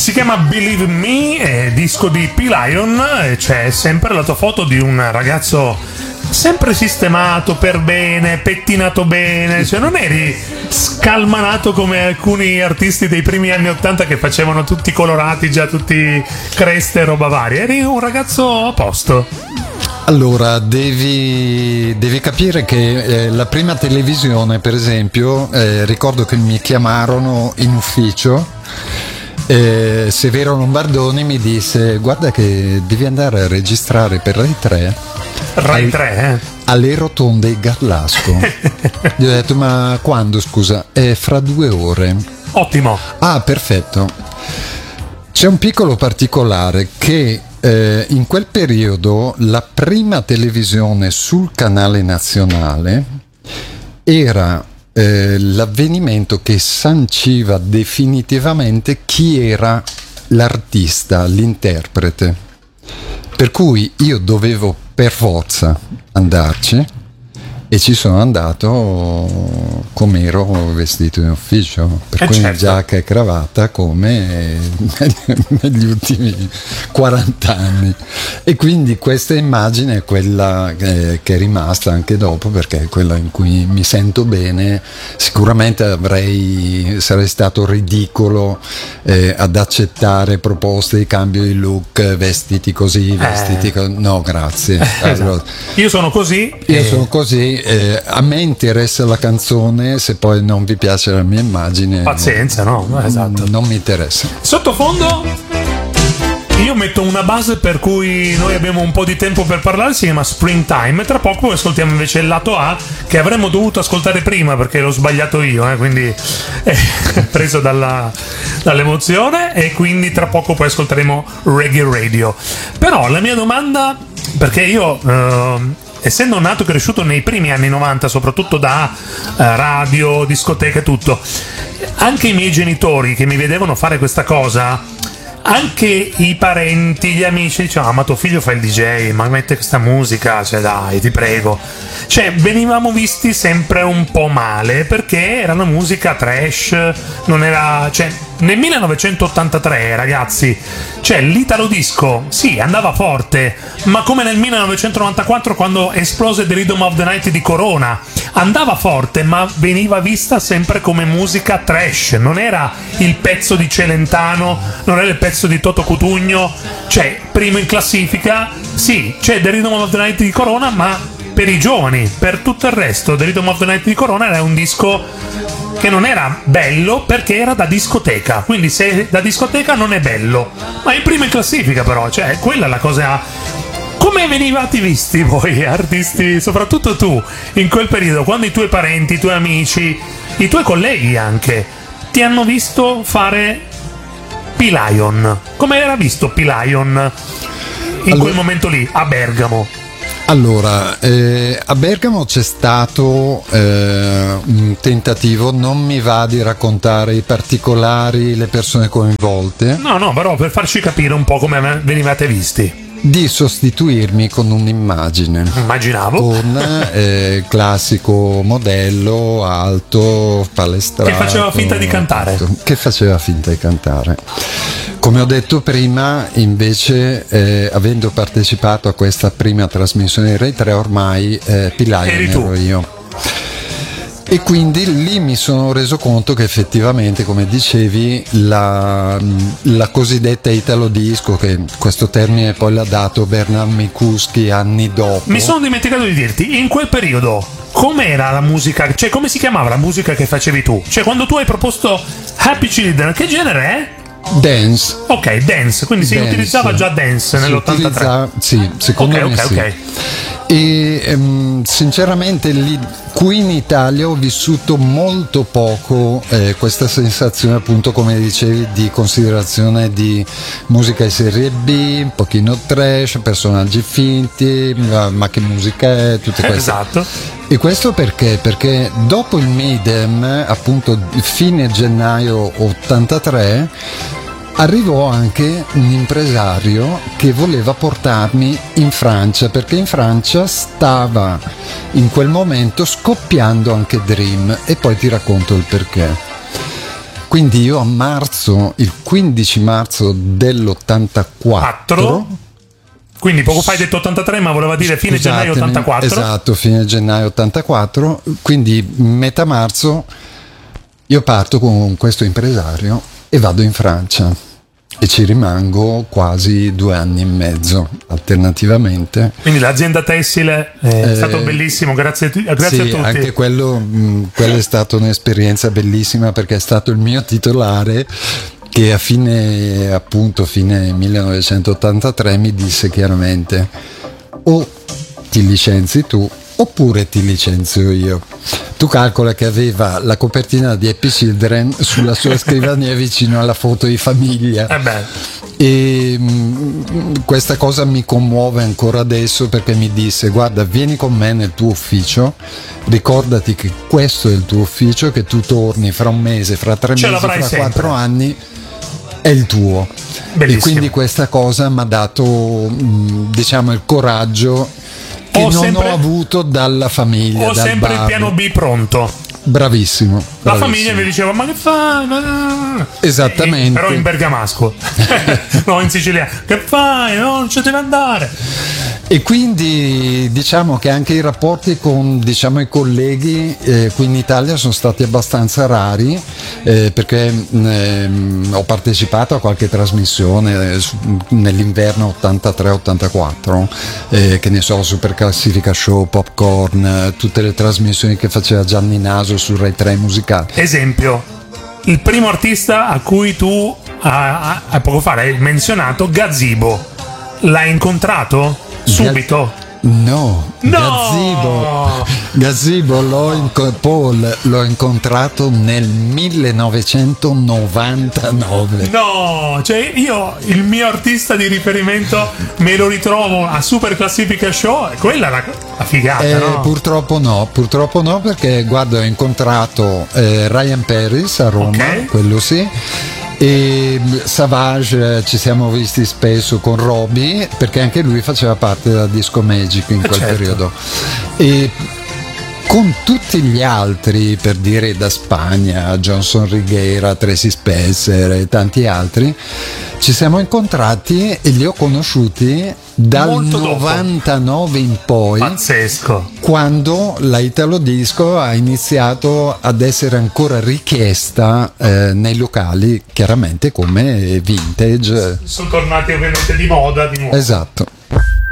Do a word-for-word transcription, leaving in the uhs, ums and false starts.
Si chiama Believe Me, è disco di P-Lion, e c'è sempre la tua foto di un ragazzo sempre sistemato, per bene, pettinato bene, cioè non eri scalmanato come alcuni artisti dei primi anni ottanta che facevano tutti colorati, già tutti creste e roba varia, eri un ragazzo a posto. Allora, devi, devi capire che eh, la prima televisione, per esempio, eh, ricordo che mi chiamarono in ufficio, eh, Severo Lombardoni mi disse: guarda che devi andare a registrare per Rai tre Rai tre, eh? alle Rotonde Garlasco. Gli ho detto: ma quando, scusa? È fra due ore. Ottimo. Ah, perfetto. C'è un piccolo particolare che eh, in quel periodo la prima televisione sul canale nazionale era eh, l'avvenimento che sanciva definitivamente chi era l'artista, l'interprete. Per cui io dovevo per forza andarci, e ci sono andato come ero vestito in ufficio, per eh cui certo. giacca e cravatta come negli ultimi quaranta anni, e quindi questa immagine è quella che è rimasta anche dopo, perché è quella in cui mi sento bene. Sicuramente avrei sarei stato ridicolo eh, ad accettare proposte di cambio di look, vestiti così, vestiti eh. co- no grazie. Allora, io sono così io e... sono così. Eh, a me interessa la canzone, se poi non vi piace la mia immagine, pazienza, no? Esatto. Non mi interessa. Sottofondo io metto una base per cui noi abbiamo un po' di tempo per parlare, si chiama Springtime, e tra poco ascoltiamo invece il lato A, che avremmo dovuto ascoltare prima perché l'ho sbagliato io, eh, quindi eh, preso dalla, dall'emozione, e quindi tra poco poi ascolteremo Reggae Radio. Però la mia domanda, perché io eh, essendo nato e cresciuto nei primi anni novanta, soprattutto da eh, radio, discoteche e tutto, anche i miei genitori che mi vedevano fare questa cosa, anche i parenti, gli amici dicevano: ah, ma tuo figlio fa il D J, ma mette questa musica, cioè dai, ti prego. Cioè venivamo visti sempre un po' male, perché era una musica trash, non era, cioè nel millenovecentottantatré, ragazzi, cioè l'italo disco sì, andava forte, ma come nel millenovecentonovantaquattro, quando esplose The Rhythm of the Night di Corona, andava forte, ma veniva vista sempre come musica trash, non era il pezzo di Celentano, non era il pezzo di Toto Cutugno. Cioè primo in classifica, sì, c'è The Rhythm of the Night di Corona, ma per i giovani, per tutto il resto The Rhythm of the Night di Corona era un disco che non era bello, perché era da discoteca, quindi se da discoteca non è bello, ma è primo in classifica. Però, cioè, quella è la cosa. Come venivate visti voi artisti, soprattutto tu, in quel periodo, quando i tuoi parenti, i tuoi amici, i tuoi colleghi anche ti hanno visto fare P-Lion? Come era visto P-Lion in allora, quel momento lì, a Bergamo? Allora, eh, a Bergamo c'è stato eh, un tentativo, non mi va di raccontare i particolari, le persone coinvolte. No, no, però per farci capire un po' come venivate visti. Di sostituirmi con un'immagine. Immaginavo. Con eh, il classico modello alto, palestrato. Che faceva finta di cantare. Che faceva finta di cantare. Come ho detto prima, invece, eh, avendo partecipato a questa prima trasmissione di Rai tre, ormai eh, P-Lion ero io. E quindi lì mi sono reso conto che effettivamente, come dicevi, la, la cosiddetta italo disco, che questo termine poi l'ha dato Bernard Mikulski anni dopo. Mi sono dimenticato di dirti, in quel periodo com'era la musica, cioè come si chiamava la musica che facevi tu? Cioè quando tu hai proposto Happy Children, che genere è? Dance. Ok, dance, quindi si dance. utilizzava già dance nell'ottantatré. Utilizza, sì, secondo okay, me okay, sì. Okay. E ehm, sinceramente lì, qui in Italia ho vissuto molto poco eh, questa sensazione, appunto, come dicevi, di considerazione di musica di serie B, un pochino trash, personaggi finti, ma, ma che musica è, tutte queste. Esatto. E questo perché? Perché dopo il Midem, appunto fine gennaio ottantatré, arrivò anche un impresario che voleva portarmi in Francia, perché in Francia stava in quel momento scoppiando anche Dream, e poi ti racconto il perché. Quindi io a marzo, il quindici marzo dell'ottantaquattro, quattro. Quindi poco fa hai detto ottantatré, ma voleva dire fine gennaio ottantaquattro. Esatto, fine gennaio ottantaquattro. Quindi metà marzo io parto con questo impresario e vado in Francia. E ci rimango quasi due anni e mezzo alternativamente. Quindi l'azienda tessile è eh, stato bellissimo, grazie, grazie sì, a tutti. Anche quello, mh, quella è stata un'esperienza bellissima, perché è stato il mio titolare che a fine, appunto, fine millenovecentottantatré mi disse chiaramente: o ti licenzi tu oppure ti licenzio io. Tu calcola che aveva la copertina di Happy Children sulla sua scrivania vicino alla foto di famiglia. Eh beh. E mh, questa cosa mi commuove ancora adesso, perché mi disse: guarda, vieni con me nel tuo ufficio, ricordati che questo è il tuo ufficio, che tu torni fra un mese, fra tre Ce mesi, fra sempre. quattro anni, è il tuo. Bellissimo. E quindi questa cosa mi ha dato, mh, diciamo, il coraggio che ho non sempre, ho avuto dalla famiglia. Ho dal sempre babbo. il piano B pronto. Bravissimo, La bravissimo. famiglia mi diceva: ma che fai? Esattamente. E, però in bergamasco. No, in Sicilia. Che fai? No, non ci devi andare. E quindi diciamo che anche i rapporti con, diciamo, i colleghi eh, qui in Italia sono stati abbastanza rari, eh, perché eh, ho partecipato a qualche trasmissione eh, nell'inverno ottantatré ottantaquattro, eh, che ne so, Super Classifica Show, Popcorn, eh, tutte le trasmissioni che faceva Gianni Naso su Rai tre musicali. Esempio, il primo artista a cui tu a, a, poco fa hai menzionato, Gazzibo, l'hai incontrato? Subito? No, no! Gazzibo, Gazzibo l'ho, inco- Paul, l'ho incontrato nel millenovecentonovantanove. No, cioè io il mio artista di riferimento me lo ritrovo a Super Classifica Show, e quella è la, la figata, eh, no? Purtroppo no, purtroppo no, perché guarda, ho incontrato eh, Ryan Paris a Roma, okay. Quello sì. E Savage, ci siamo visti spesso con Roby, perché anche lui faceva parte della Disco Magic in eh quel certo. periodo. E con tutti gli altri, per dire, da Spagna, Johnson Righeira, Tracy Spencer e tanti altri, ci siamo incontrati e li ho conosciuti dal molto novantanove dopo. In poi, Pazzesco, quando la Italo Disco ha iniziato ad essere ancora richiesta eh, nei locali, chiaramente come vintage. Sono tornati ovviamente di moda di nuovo. Esatto.